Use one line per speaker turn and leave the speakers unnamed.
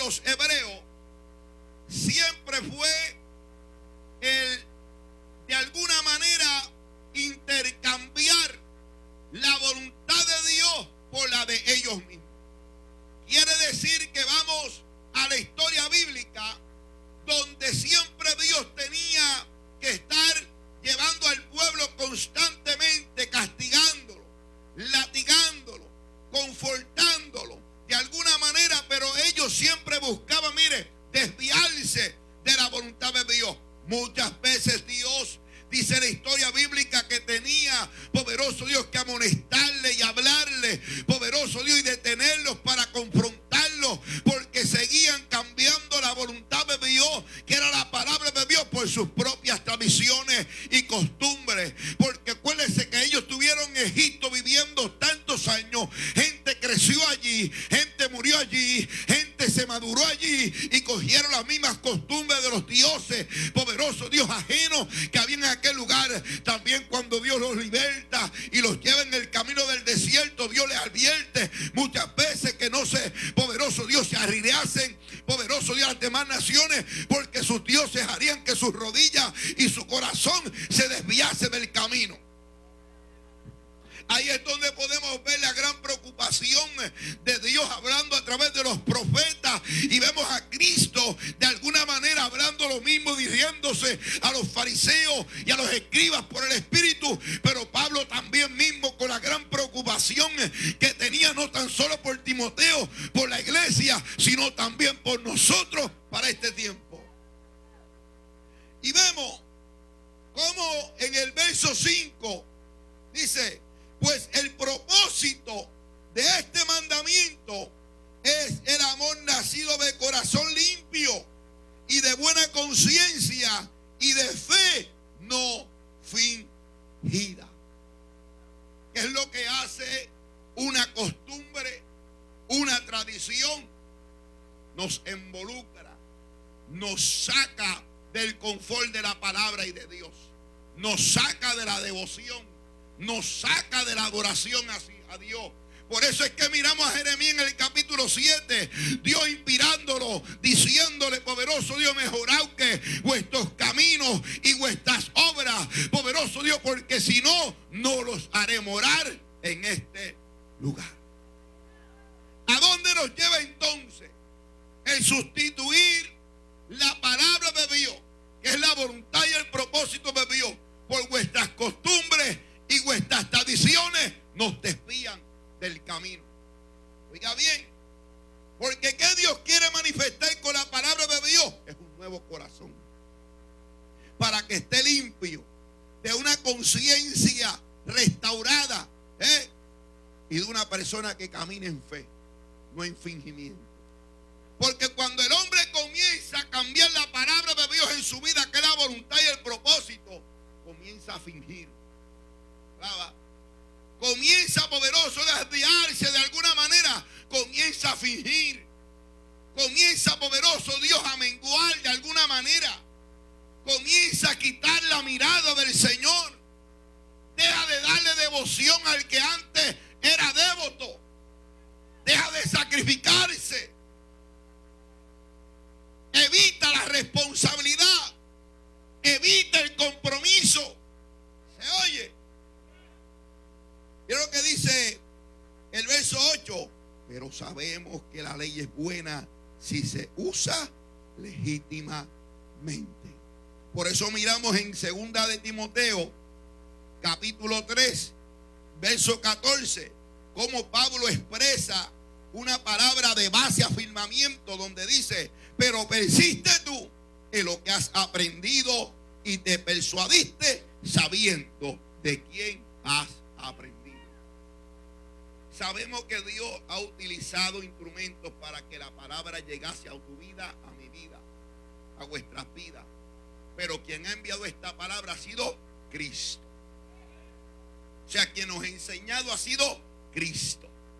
los hebreos siempre fue el, de alguna manera, intercambiar la voluntad de Dios por la de ellos mismos. Quiere decir que vamos a la historia bíblica donde siempre Dios tenía que estar llevando al pueblo constantemente, castigándolo, latigándolo, confortándolo de alguna manera, pero ellos siempre buscaban, mire, desviarse de la voluntad de Dios. Muchas veces Dios, dice la historia bíblica, que tenía, poderoso Dios, que amonestarle y hablarle, poderoso Dios, y detenerlos para confrontarlos, porque seguían cambiando la voluntad de Dios, que era la palabra de Dios, por sus propias tradiciones y costumbres. Porque acuérdense que ellos estuvieron en Egipto viviendo tantos años, gente creció allí, gente murió allí, gente se maduró allí y cogieron las mismas costumbres de los dioses, poderoso Dios, ajenos que había en aquel lugar. También cuando Dios los liberta y los lleva en el camino del desierto, Dios les advierte muchas veces que no se, poderoso Dios, se arriesgasen, poderoso Dios, a las demás naciones, porque sus dioses harían que sus rodillas y su corazón se desviase del camino. Ahí es donde podemos ver la gran preocupación de Dios hablando a través de los profetas, y vemos a Cristo de alguna manera hablando lo mismo, dirigiéndose a los fariseos y a los escribas por el Espíritu, pero Pablo también mismo con la gran preocupación que tenía, no tan solo por Timoteo, por la iglesia, sino también por nosotros para este tiempo. Y vemos cómo en el verso 5 dice: pues el propósito de este mandamiento es el amor nacido de corazón limpio y de buena conciencia y de fe no fingida. ¿Qué es lo que hace una costumbre, una tradición? Nos involucra, nos saca del confort de la palabra y de Dios, nos saca de la devoción, nos saca de la adoración a Dios. Por eso es que miramos a Jeremías en el capítulo 7, Dios inspirándolo, diciéndole: poderoso Dios, mejorad que vuestros caminos y vuestras obras, poderoso Dios, porque si no, no los haré morar en este lugar. ¿A dónde nos lleva entonces el sustituir la palabra de Dios, que es la voluntad y el propósito de Dios, por vuestras costumbres y vuestras tradiciones? Nos desvían del camino. Oiga bien, porque ¿qué Dios quiere manifestar con la palabra de Dios? Es un nuevo corazón, para que esté limpio, de una conciencia restaurada, y de una persona que camine en fe, no en fingimiento. Porque cuando el hombre comienza a cambiar la palabra de Dios en su vida, que es la voluntad y el propósito, comienza a fingir. Comienza, poderoso, a desviarse de alguna manera, comienza a fingir, comienza, poderoso Dios, a menguar de alguna manera, comienza a quitar la mirada del Señor, deja de darle devoción al que antes era devoto, deja de sacrificarse, evita la responsabilidad, evita el compromiso. ¿Se oye? Mira lo que dice el verso 8: pero sabemos que la ley es buena si se usa legítimamente. Por eso miramos en 2 de Timoteo capítulo 3 verso 14 cómo Pablo expresa una palabra de base, afirmamiento, donde dice: pero persiste tú en lo que has aprendido y te persuadiste sabiendo de quién has aprendido. Sabemos que Dios ha utilizado instrumentos para que la palabra llegase a tu vida, a mi vida, a vuestras vidas. Pero quien ha enviado esta palabra ha sido Cristo. O sea, quien nos ha enseñado ha sido Cristo.